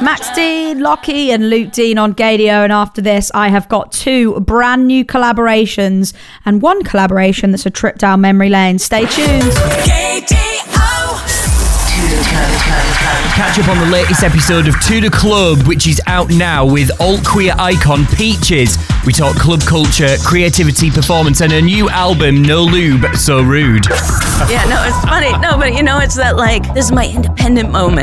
Max Dean, Lockie and Luke Dean on Gadio, and after this I have got 2 brand new collaborations and one collaboration that's a trip down memory lane. Stay tuned. Catch up on the latest episode of To The Club, which is out now with alt-queer icon Peaches. We talk club culture, creativity, performance, and her new album, No Lube, So Rude. Yeah, no, it's funny. No, but it's that, like, this is my independent moment.